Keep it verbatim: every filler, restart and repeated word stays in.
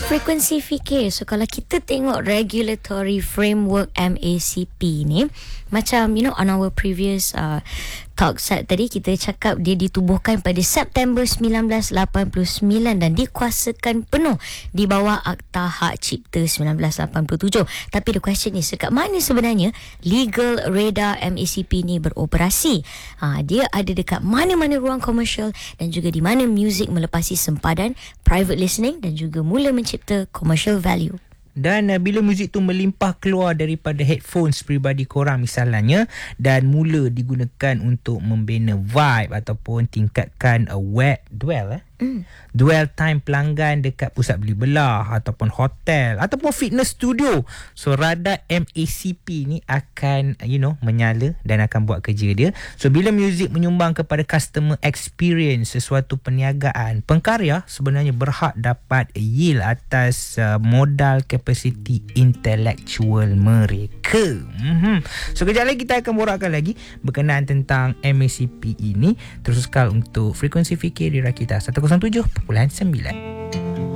Frekuensi fikir. So kalau kita tengok regulatory framework M A C P ni, macam you know on our previous uh, talk set tadi kita cakap dia ditubuhkan pada September sembilan belas lapan puluh sembilan dan dikuasakan penuh di bawah Akta Hak Cipta sembilan belas lapan puluh tujuh. Tapi the question is, dekat mana sebenarnya legal radar M A C P ni beroperasi? Ha, dia ada dekat mana-mana ruang komersial dan juga di mana muzik melepasi sempadan, private listening dan juga mula mencipta commercial value. Dan uh, bila muzik tu melimpah keluar daripada headphones peribadi korang misalnya dan mula digunakan untuk membina vibe ataupun tingkatkan a web dwell eh Mm. dwell time pelanggan dekat pusat beli belah ataupun hotel ataupun fitness studio. So radar M A C P ni akan you know menyala dan akan buat kerja dia. So bila muzik menyumbang kepada customer experience sesuatu perniagaan, pengkarya sebenarnya berhak dapat yield atas uh, modal kapasiti intelektual mereka. Mm-hmm. So kejap lagi kita akan borakkan lagi berkenaan tentang M A C P ini. Terus sekali untuk frekuensi fikir di Rakita seratus tujuh perpuluhan sembilan.